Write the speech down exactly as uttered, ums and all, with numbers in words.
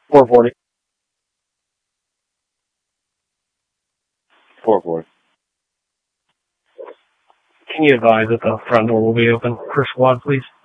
four forty. four forty. Can you advise that the front door will be open for squad, please?